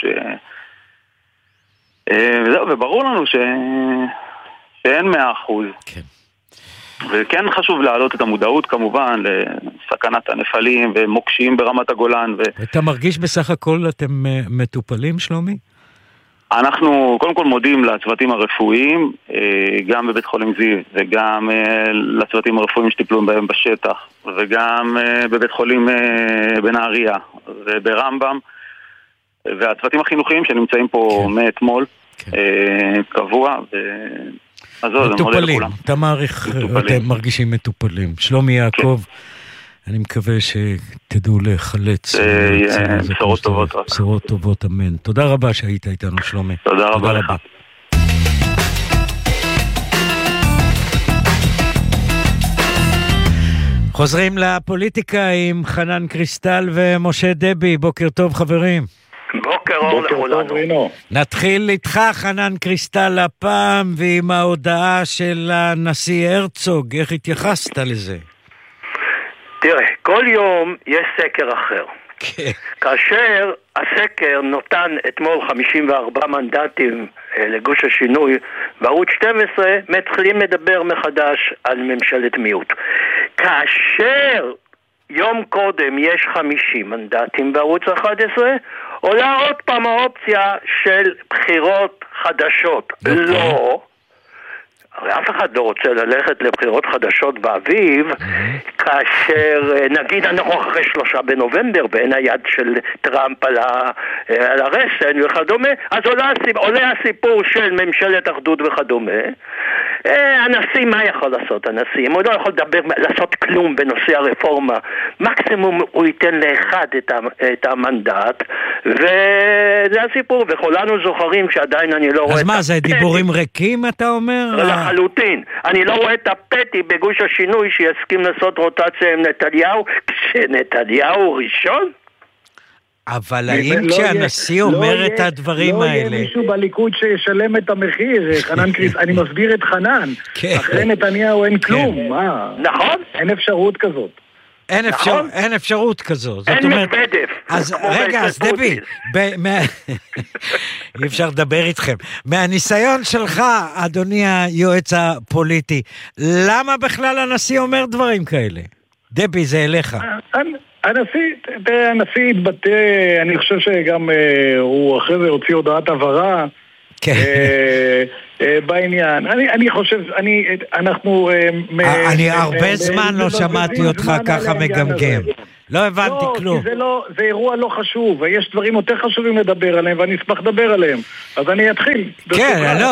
וזהו, וברור לנו שאין 100%. כן. וכן חשוב להעלות את המודעות כמובן לסכנת הנפלים ומוקשים ברמת הגולן. אתה מרגיש בסך הכל אתם מטופלים, שלומי? אנחנו קודם כל מודים לצוותים הרפואיים, גם בבית חולים זיו וגם לצוותים הרפואיים שטיפלו בהם בשטח, וגם בבית חולים בנהריה וברמב"ם, והצוותים החינוכיים שנמצאים פה מאתמול, קבוע, מטופלים, אתה מעריך, אתם מרגישים מטופלים. שלומי יעקב, אני מקווה שתדעו לחלץ בשורות טובות. בשורות טובות, אמן. תודה רבה שהיית איתנו, שלומי. תודה רבה לך. חוזרים לפוליטיקה עם חנן קריסטל ומשה דבי. בוקר טוב, חברים. בוקר אור לכולנו. נתחיל איתך, חנן קריסטל, הפעם, ועם ההודעה של הנשיא הרצוג. איך התייחסת לזה? תראה, כל יום יש סקר אחר. כאשר הסקר נותן אתמול 54 מנדטים לגוש השינוי, בערוץ 12 מתחילים לדבר מחדש על ממשלת מיעוט. כאשר יום קודם יש 50 מנדטים בערוץ 11, עולה עוד פעם האופציה של בחירות חדשות. לא, הרי אף אחד לא רוצה ללכת לבחירות חדשות באביב, כאשר נגיד אנחנו אחרי 3 בנובמבר ואין היד של טראמפ על הרסן וכדומה, אז עולה הסיפור של ממשלת אחדות וכדומה. הנשיא, מה יכול לעשות הנשיא? הוא לא יכול לעשות כלום בנושא הרפורמה. מקסימום הוא ייתן לאחד את המנדט, וזה הסיפור, וכולנו זוכרים שעדיין אני לא רואה... אז מה, זה דיבורים ריקים אתה אומר? לחלוטין. אני לא רואה את הפטי בגוש השינוי שיסכים לעשות רוטציה עם נתניהו, כשנתניהו ראשון? אבל האם כשהנשיא אומר את הדברים האלה... לא יהיה מישהו בליכוד שישלם את המחיר, חנן קריס, אני מסביר את חנן. אחרי נתניהו אין כלום, מה? נכון. אין אפשרות כזאת. אין אפשרות כזו. אין מדבדף. אז רגע, אז דבי, אי אפשר לדבר איתכם. מהניסיון שלך, אדוני היועץ הפוליטי, למה בכלל הנשיא אומר דברים כאלה? דבי, זה אליך. הנשיא התבטא, אני חושב שגם הוא אחרי זה הוציא הודעת הבהרה בעניין. אני חושב, אנחנו... אני הרבה זמן לא שמעתי אותך ככה מגמגם. לא הבנתי כלום. כי זה אירוע לא חשוב, ויש דברים יותר חשובים לדבר עליהם, ואני אשמח לדבר עליהם. אז אני אתחיל. כן, לא,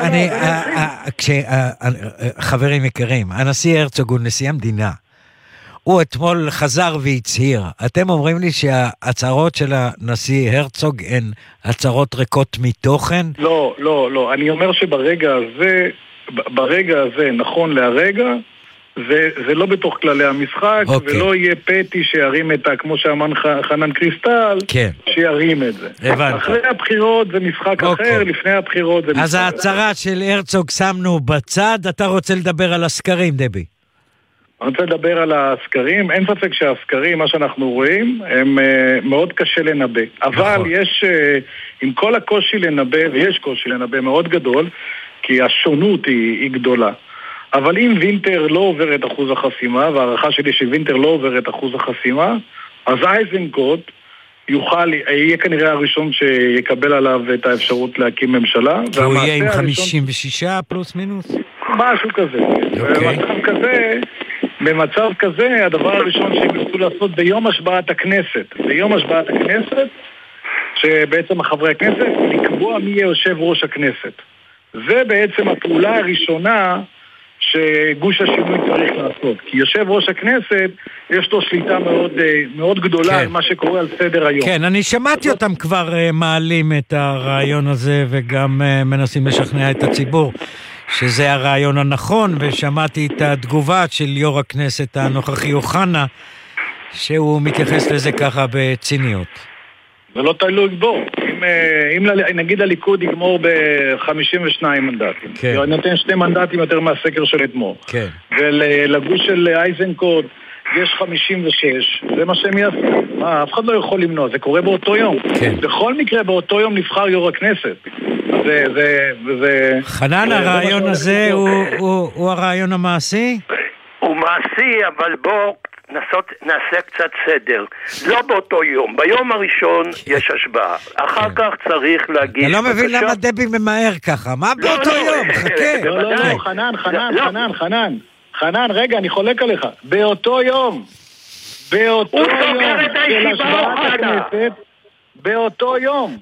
חברים יקרים, הנשיא הרצוג הוא נשיא המדינה. הוא אתמול חזר והצהיר. אתם אומרים לי שההצהרות של הנשיא הרצוג הן הצהרות ריקות מתוכן? לא. אני אומר שברגע הזה, נכון להרגע, זה לא בתוך כללי המשחק, ולא יהיה פטי שירים את כמו שאמן חנן קריסטל, שירים את זה. אחרי הבחירות זה משחק אחר, לפני הבחירות זה משחק אחר. אז ההצהרה של הרצוג שמנו בצד, אתה רוצה לדבר על הסקרים, דבי? אני רוצה לדבר על הסקרים. אין ספק שהסקרים, מה שאנחנו רואים, הם מאוד קשה לנבא. אבל יש, עם כל הקושי לנבא, ויש קושי לנבא מאוד גדול, כי השונות היא גדולה. אבל אם וינטר לא עובר את אחוז החסימה, והערכה שלי שווינטר לא עובר את אחוז החסימה, אז אייזנקוט יהיה כנראה הראשון שיקבל עליו את האפשרות להקים ממשלה. הוא יהיה עם 56 פלוס מינוס? משהו כזה. במצב כזה, הדבר הראשון שהם ירצו לעשות ביום השבעת הכנסת, שבעצם החברי הכנסת לקבוע מי יהיה יושב ראש הכנסת. זה בעצם הפעולה הראשונה שגוש השינוי צריך לעשות. כי יושב ראש הכנסת, יש לו שליטה מאוד גדולה על מה שקורה על סדר היום. כן, אני שמעתי אותם כבר מעלים את הרעיון הזה, וגם מנסים לשכנע את הציבור שזה הרעיון הנכון, ושמעתי את התגובה של יו"ר הכנסת הנוכחי אוחנה, שהוא מתייחס לזה ככה בציניות. זה לא תלוי בו. אם נגיד הליכוד יגמור ב-52 מנדטים, נותן 2 מנדטים יותר מהסקר של אתמול, ולגוש של אייזנקוט יש 56, זה מה שהם יעשו. אף אחד לא יכול למנוע, זה קורה באותו יום. בכל מקרה באותו יום נבחר יו"ר הכנסת. חנן, הרעיון הזה הוא הרעיון המעשי? הוא מעשי, אבל בוא נעשה קצת סדר. לא באותו יום, ביום הראשון יש השבעה, אחר כך צריך להגיש... אתה לא מבין למה דבי ממהר ככה, מה באותו יום? חכה. לא, חנן, רגע, אני חולק עליך. באותו יום של השבעת הכנסת, באותו יום.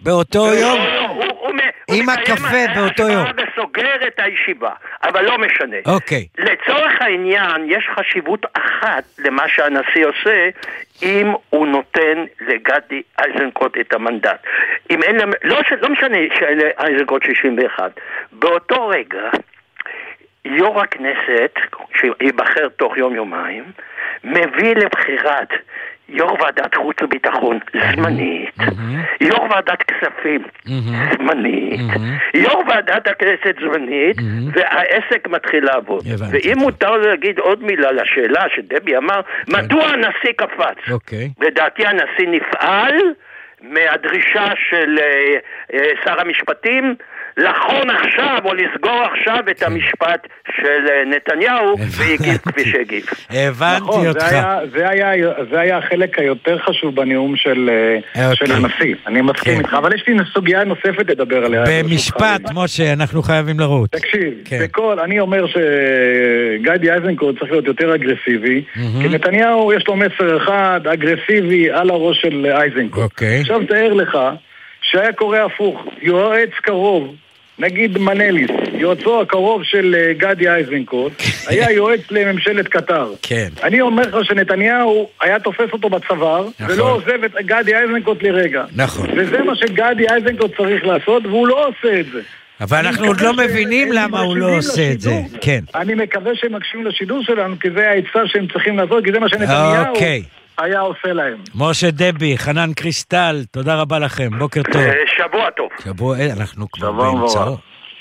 עם הקפה באותו יום. וסוגר את הישיבה, אבל לא משנה. לצורך העניין, יש חשיבות אחת למה שהנשיא עושה, אם הוא נותן לגדי אייזנקוט את המנדט. לא משנה שאייזנקוט 61. באותו רגע, יו"ר הכנסת, שיבחר תוך יום-יומיים, מביא לבחירת יו"ר ועדת חוץ וביטחון זמנית, יו"ר ועדת כספים זמנית, יו"ר ועדת הכנסת זמנית, והעסק מתחיל לעבוד. ואם מותר להגיד עוד מילה לשאלה שדבי אמר, מדוע הנשיא קפץ? לדעתי הנשיא נפעל מהדרישה של שר המשפטים לחון עכשיו או לסגור עכשיו את המשפט של נתניהו, והגיב כפי שהגיב. הבנתי אותך. זה היה החלק היותר חשוב בנאום של הנשיא. אני מסכים איתך, אבל יש לי סוגיה נוספת לדבר עליה. במשפט, משה, אנחנו חייבים לרוץ. תקשיב, אני אומר שגדי אייזנקוט צריך להיות יותר אגרסיבי, כי נתניהו יש לו מסר אחד, אגרסיבי על הראש של אייזנקוט. עכשיו תאר לך שהיה קורה הפוך, יועץ קרוב, נגיד מנליס, יועצו הקרוב של גדי אייזנקוט, היה יועץ לממשלת קטר. אני אומר לך שנתניהו היה תופס אותו בצוואר, ולא עוזב את גדי אייזנקוט לרגע. וזה מה שגדי אייזנקוט צריך לעשות, והוא לא עושה את זה. אבל אנחנו עוד לא מבינים למה הוא לא עושה את זה. אני מקווה שהם מקשיבים לשידור שלנו, כי זה העצה שהם צריכים לעשות, כי זה מה שנתניהו היה עושה להם. משה דבי, חנן קריסטל, תודה רבה לכם, בוקר טוב. שבוע טוב. שבוע, אנחנו כבר באמצעו.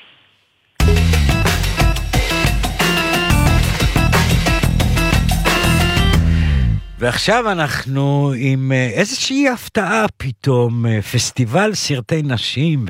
ועכשיו אנחנו עם איזושהי הפתעה פתאום, פסטיבל סרטי נשים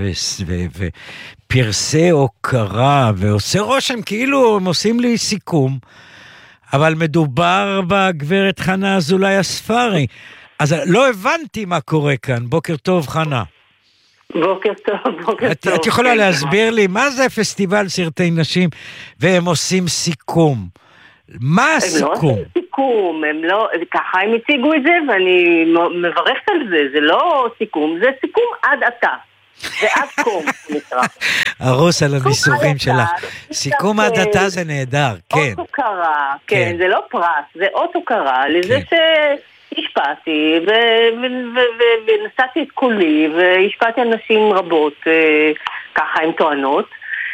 ופרסי הוקרה, ועושה רושם כאילו הם עושים לי סיכום, אבל מדובר בגברת חנה אזולאי הספרי, אז לא הבנתי מה קורה כאן. בוקר טוב חנה. בוקר טוב, בוקר טוב. את יכולה להסביר לי מה זה פסטיבל סרטי נשים והם עושים סיכום? מה הסיכום? הם לא עושים סיכום, הם לא, ככה הם הציגו את זה ואני מברכת על זה, זה לא סיכום, זה סיכום עד עתה. זה עד קום, נקרא. הרוס על הניסוחים שלך. סיכום עד עתה זה נהדר, כן. אות הוקרה, כן, זה לא פרס, זה אות הוקרה לזה שהשפעתי ונשאתי את קולי והשפעתי על נשים רבות, ככה הן טוענות.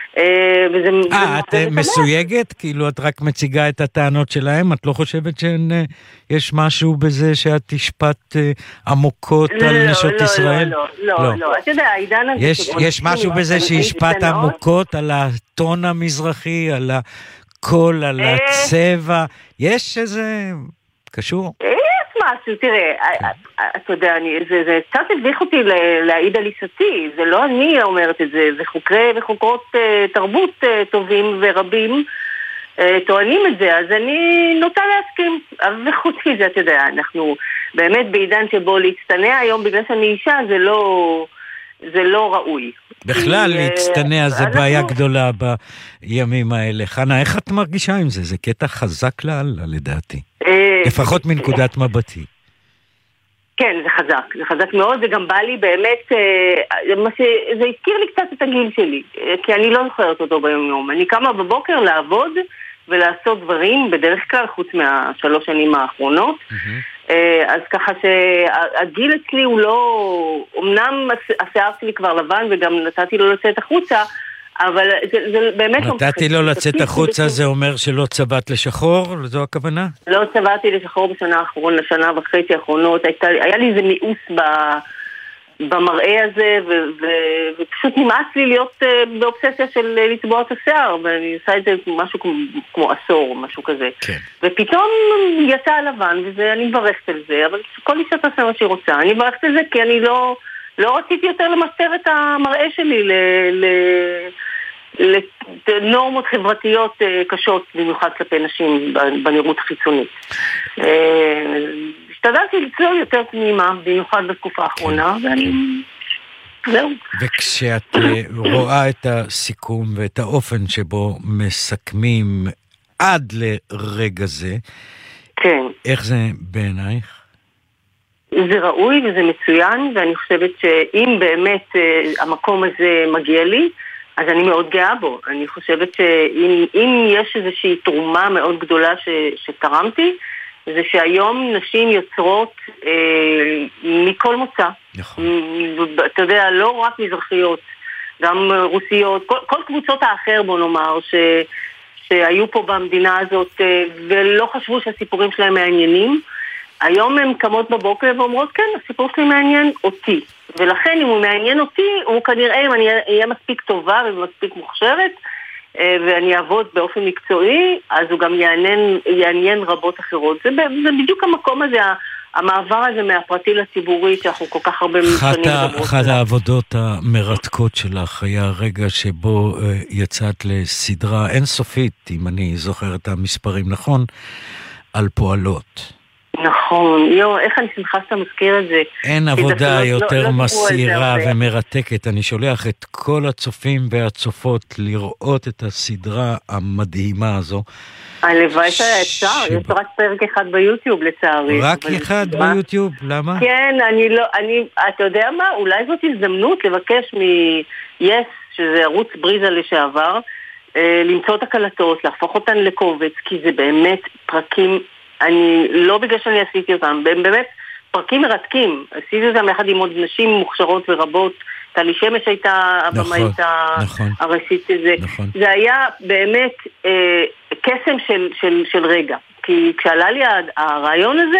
את מסויגת? כאילו את רק מציגה את הטענות שלהם? את לא חושבת שיש משהו בזה שאת השפעת עמוקות על נשות ישראל? לא. אתה יודע, העידן הזה... יש משהו בזה שהשפעת עמוקות על הטון המזרחי, על הקול, על הצבע? יש איזה... קשור? משהו, תראה, אתה יודע, זה קצת הביך אותי להעיד על עיסתי, זה לא אני אומרת את זה, זה חוקרי וחוקרות תרבות טובים ורבים טוענים את זה, אז אני נוטה להסכים, וחוץ מזה, אתה יודע, אנחנו באמת בעידן שבו להצטנע היום בגלל שאני אישה, זה לא ראוי. בכלל להצטנע זה בעיה גדולה בימים האלה. חנה, איך את מרגישה עם זה? זה קטע חזק לאללה לדעתי. לפחות מנקודת מבטי. כן, זה חזק מאוד, וגם בא לי באמת, זה הזכיר לי קצת את הגיל שלי, כי אני לא זוכרת אותו ביום יום. אני קמה בבוקר לעבוד ולעשות דברים, בדרך כלל חוץ מה3 שנים האחרונות, אז ככה שהגיל אצלי הוא לא, אמנם השיער שלי כבר לבן וגם נתתי לו לצאת החוצה, אבל זה באמת... נתתי לו לצאת החוצה, זה אומר שלא צבעת לשחור? זו הכוונה? לא צבעתי לשחור שנה וחצי האחרונות, היה לי איזה מיאוס במראה הזה, ופשוט נמאס לי להיות באובססיה של לצבוע את השיער, ואני עושה את זה משהו כמו עשור, משהו כזה. ופתאום יצא הלבן, ואני מברכת על זה, אבל כל אישה תעשה מה שהיא רוצה. אני מברכת על זה כי אני לא רציתי יותר למסתר את המראה שלי לנורמות חברתיות קשות, במיוחד כלפי נשים בנראות החיצונית. השתדלתי לצלול יותר פנימה, במיוחד בתקופה האחרונה, ואני... זהו. וכשאת רואה את הסיכום ואת האופן שבו מסכמים עד לרגע זה, כן. איך זה בעינייך? זה ראוי וזה מצוין, ואני חושבת שאם באמת המקום הזה מגיע לי, אז אני מאוד גאה בו. אני חושבת שאם יש איזושהי תרומה מאוד גדולה שתרמתי, זה שהיום נשים יוצרות מכל מוצא. נכון. אתה יודע, לא רק מזרחיות, גם רוסיות, כל קבוצות האחר, בוא נאמר, שהיו פה במדינה הזאת ולא חשבו שהסיפורים שלהם מעניינים. היום הן קמות בבוקר ואומרות, כן, הסיפור שלי מעניין אותי. ולכן אם הוא מעניין אותי, הוא כנראה, אם אני אהיה מספיק טובה ומספיק מוכשרת, ואני אעבוד באופן מקצועי, אז הוא גם יעניין רבות אחרות. זה בדיוק המקום הזה, המעבר הזה מהפרטי לציבורי, שאנחנו כל כך הרבה משנים מדברות. אחת העבודות המרתקות שלך היה הרגע שבו יצאת לסדרה אינסופית, אם אני זוכר את המספרים נכון, על פועלות. נכון, איך אני שמחה שאתה מזכיר את זה. אין עבודה יותר מסעירה ומרתקת. אני שולח את כל הצופים והצופות לראות את הסדרה המדהימה הזו. הלוואי שאפשר, יש רק פרק אחד ביוטיוב לצערי. רק אחד ביוטיוב? למה? כן, אתה יודע מה? אולי זאת הזדמנות לבקש מ-yes, שזה ערוץ בריזה לשעבר, למצוא את הקלטות, להפוך אותן לקובץ, כי זה באמת פרקים, אני לא בגלל שאני עשיתי אותם, הם באמת פרקים מרתקים. עשיתי אותם יחד עם עוד נשים מוכשרות ורבות, טלי שמש הייתה הבמאית הראשית הזה. זה היה באמת קסם של רגע. כי כשעלה לי הרעיון הזה,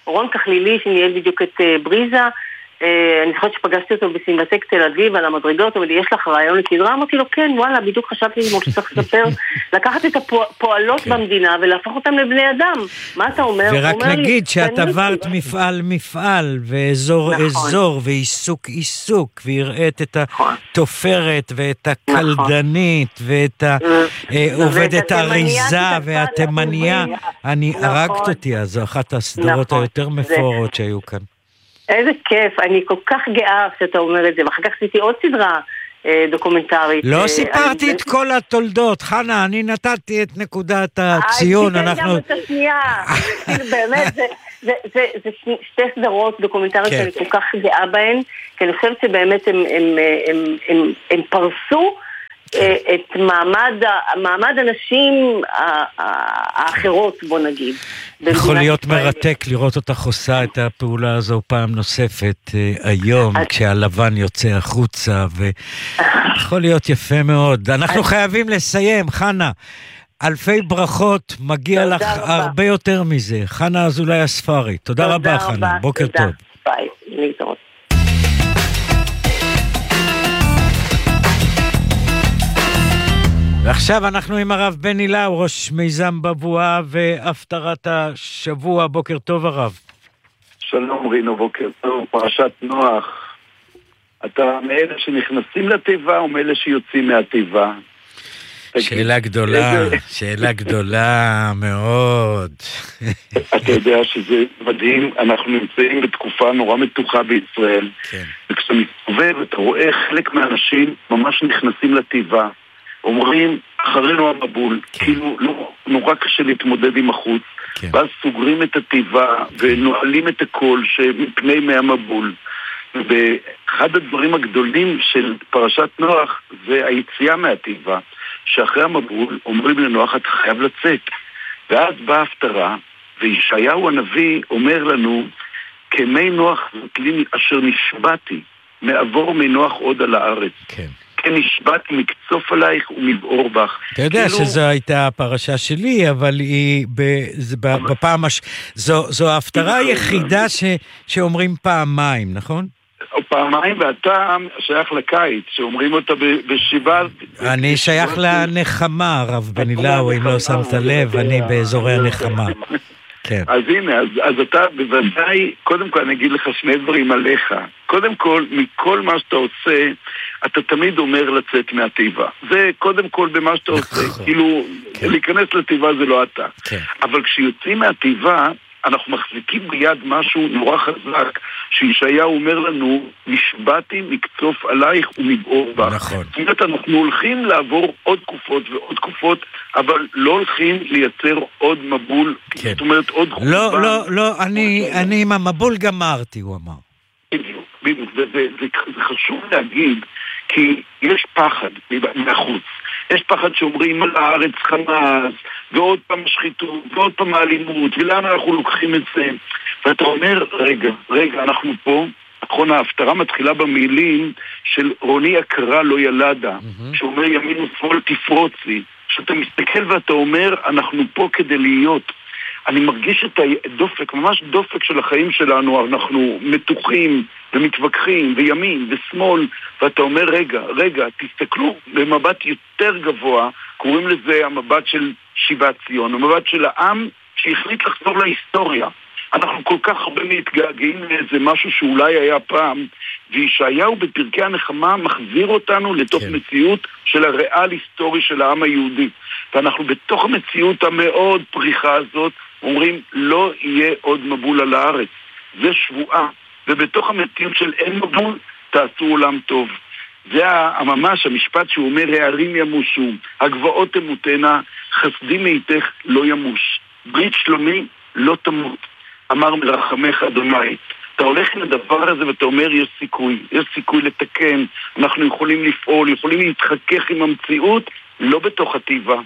רון כחלילי שניהל בדיוק את בריזה, אני זוכרת שפגשתי אותו בסינמטק תל אביב על המדרגות, אבל יש לך רעיון לסדרה? אמרתי לו, כן, וואלה, בדיוק חשבתי כמו שצריך לספר, לקחת את הפועלות במדינה ולהפוך אותם לבני אדם. מה אתה אומר? ורק נגיד שאת עברת מפעל ואזור ועיסוק, והראית את התופרת ואת הקלדנית ואת עובדת האריזה והתימניה. אני הרגת אותי, אז זו אחת הסדרות היותר מפוארות שהיו כאן. איזה כיף, אני כל כך גאה שאתה אומר את זה, ואחר כך עשיתי עוד סדרה דוקומנטרית. לא סיפרתי את כל התולדות, חנה, אני נתתי את נקודת הציון. תיתן גם את השנייה, באמת, זה שתי סדרות דוקומנטריות שאני כל כך גאה בהן, כי אני חושבת שבאמת הם פרסו את מעמד הנשים האחרות, בוא נגיד. יכול להיות מרתק לראות אותך עושה את הפעולה הזו פעם נוספת היום, כשהלבן יוצא החוצה, ויכול להיות יפה מאוד. אנחנו חייבים לסיים, חנה. אלפי ברכות, מגיע לך הרבה יותר מזה. חנה אזולאי הספרי. תודה רבה, חנה. בוקר טוב. ביי, להתראות. ועכשיו אנחנו עם הרב בני לאו, ראש מיזם בבואה והפטרת השבוע. בוקר טוב הרב. שלום רינו, בוקר טוב. פרשת נוח. אתה מאלה שנכנסים לתיבה או מאלה שיוצאים מהתיבה? שאלה גדולה מאוד. אתה יודע שזה מדהים, אנחנו נמצאים בתקופה נורא מתוחה בישראל. וכשאתה מסתובב אתה רואה חלק מהאנשים ממש נכנסים לתיבה. אומרים, אחרינו המבול, כאילו נורא קשה להתמודד עם החוץ, ואז סוגרים את התיבה ונועלים את הכל שמפני מהמבול. ואחד הדברים הגדולים של פרשת נוח זה היציאה מהתיבה, שאחרי המבול אומרים לנוח, אתה חייב לצאת. ואז באה הפטרה, וישעיהו הנביא אומר לנו, כמי נוח זאת לי אשר נשבעתי, מעבור מנוח עוד על הארץ. כן. נשבעת מקצוף עלייך ומבעור בך. אתה יודע שזו הייתה הפרשה שלי, אבל היא בפעם זו ההפטרה היחידה שאומרים פעמיים, נכון? פעמיים, ואתה שייך לקיץ, שאומרים אותה בשבעה. אני שייך לנחמה, הרב בני לאו, אם לא שמת לב, אני באזורי הנחמה. כן. אז הנה, אז אתה בוודאי, קודם כל אני אגיד לך שני דברים עליך. קודם כל, מכל מה שאתה עושה, אתה תמיד אומר לצאת מהתיבה. זה קודם כל במה שאתה עושה. כאילו, להיכנס לתיבה זה לא אתה. אבל כשיוצאים מהתיבה, אנחנו מחזיקים ביד משהו נורא חזק, שישעיהו אומר לנו, נשבעתי מקצוף עלייך ומבעור בך. נכון. זאת אומרת, אנחנו הולכים לעבור עוד תקופות ועוד תקופות, אבל לא הולכים לייצר עוד מבול, כן. זאת אומרת, עוד חורבן. לא, אני עם המבול גמרתי, הוא אמר. בדיוק, זה חשוב להגיד, כי יש פחד מהחוץ. יש פחד שאומרים על הארץ חמאס, ועוד פעם שחיתות, ועוד פעם האלימות, ולאן אנחנו לוקחים את זה? ואתה אומר, רגע, אנחנו פה, נכון, ההפטרה מתחילה במילים של רוני הקרא לא ילדה, שאומר ימין ושמאל תפרוצי, שאתה מסתכל ואתה אומר, אנחנו פה כדי להיות. אני מרגיש את הדופק, ממש דופק של החיים שלנו, אנחנו מתוחים ומתווכחים וימין ושמאל, ואתה אומר רגע, תסתכלו במבט יותר גבוה, קוראים לזה המבט של שיבת ציון, המבט של העם שהחליט לחזור להיסטוריה. אנחנו כל כך הרבה מתגעגעים לאיזה משהו שאולי היה פעם, וישעיהו בפרקי הנחמה מחזיר אותנו לתוך מציאות של הריאל היסטורי של העם היהודי. ואנחנו בתוך המציאות המאוד פריחה הזאת אומרים, לא יהיה עוד מבול על הארץ. זה שבועה. ובתוך המציאות של אין מבול, תעשו עולם טוב. זה ממש המשפט שהוא אומר, הערים ימושו, הגבעות תמותנה, חסדים מאיתך לא ימוש. ברית שלומי לא תמות. אמר מרחמך אדוני. אתה הולך לדבר הזה ואתה אומר, יש סיכוי לתקן, אנחנו יכולים לפעול, יכולים להתחכך עם המציאות, לא בתוך הטבע,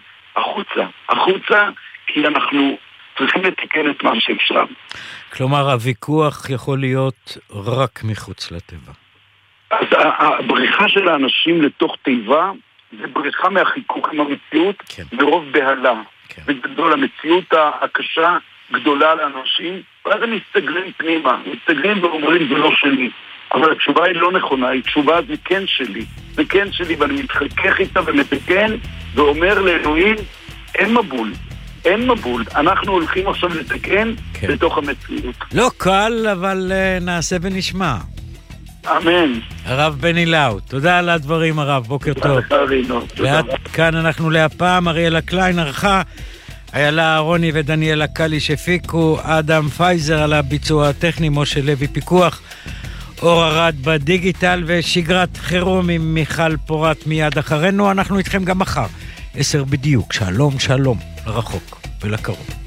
החוצה, כי אנחנו צריכים לתקן את מה שאפשר. כלומר, הוויכוח יכול להיות רק מחוץ לטבע. אז הבריחה של האנשים לתוך טבע, זה בריחה מהחיכוך עם המציאות, ברוב בהלה. בגדול, המציאות הקשה גדולה לאנשים, ואז הם מסתגרים פנימה, מסתגרים ואומרים זה לא שלי. אבל התשובה היא לא נכונה, היא תשובה זה כן שלי, זה כן שלי, ואני מתחכך איתה ומתקן ואומר לאלוהים, אין מבול, אין מבול, אנחנו הולכים עכשיו לתקן בתוך המציאות. לא קל, אבל נעשה ונשמע. אמן. הרב בני לאו, תודה על הדברים הרב, בוקר טוב. ועד כאן אנחנו להפעם, אריאלה קליין ערכה, איילה אהרוני ודניאלה קלי שפיקו, אדם פייזר על הביצוע הטכני, משה לוי פיקוח, אור ארד בדיגיטל ושגרת חירום עם מיכל פורט מיד אחרינו. אנחנו איתכם גם מחר, 10 בדיוק. שלום שלום, לרחוק ולקרוב.